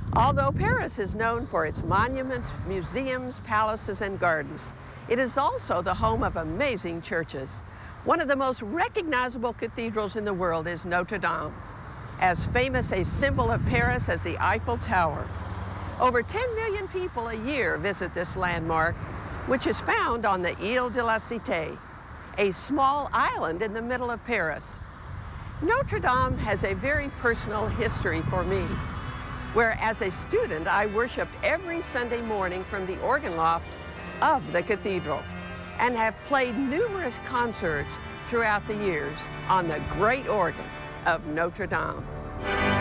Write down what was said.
Although Paris is known for its monuments, museums, palaces, and gardens, it is also the home of amazing churches. One of the most recognizable cathedrals in the world is Notre Dame, as famous a symbol of Paris as the Eiffel Tower. Over 10 million people a year visit this landmark, which is found on the Île de la Cité, a small island in the middle of Paris. Notre Dame has a very personal history for me, where as a student I worshiped every Sunday morning from the organ loft of the cathedral and have played numerous concerts throughout the years on the great organ of Notre Dame.